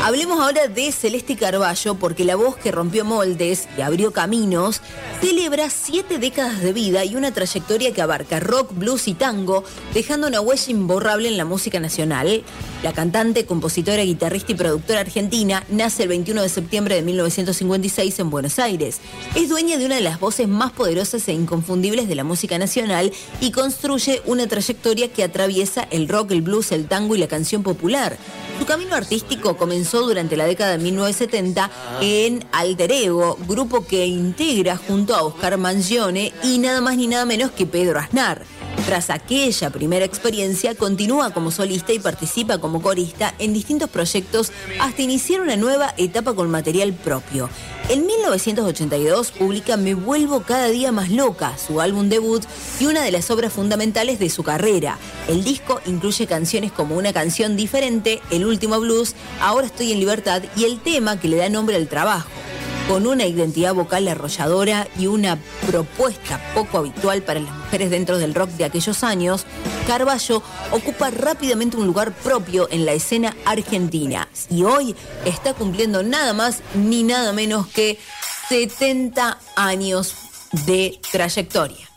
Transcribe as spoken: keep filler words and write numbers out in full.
Hablemos ahora de Celeste Carballo, porque la voz que rompió moldes y abrió caminos celebra siete décadas de vida y una trayectoria que abarca rock, blues y tango, dejando una huella imborrable en la música nacional. La cantante, compositora, guitarrista y productora argentina nace el veintiuno de septiembre de mil novecientos cincuenta y seis en Buenos Aires. Es dueña de una de las voces más poderosas e inconfundibles de la música nacional y construye una trayectoria que atraviesa el rock, el blues, el tango y la canción popular. Su camino artístico comenzó durante la década de mil novecientos setenta en Alter Ego, grupo que integra junto a Oscar Mangione y nada más ni nada menos que Pedro Aznar. Tras aquella primera experiencia, continúa como solista y participa como corista en distintos proyectos hasta iniciar una nueva etapa con material propio. En mil novecientos ochenta y dos publica Me Vuelvo Cada Día Más Loca, su álbum debut y una de las obras fundamentales de su carrera. El disco incluye canciones como Una Canción Diferente, El Último Blues, Ahora Estoy en Libertad y el tema que le da nombre al trabajo. Con una identidad vocal arrolladora y una propuesta poco habitual para las mujeres dentro del rock de aquellos años, Carballo ocupa rápidamente un lugar propio en la escena argentina y hoy está cumpliendo nada más ni nada menos que setenta años de trayectoria.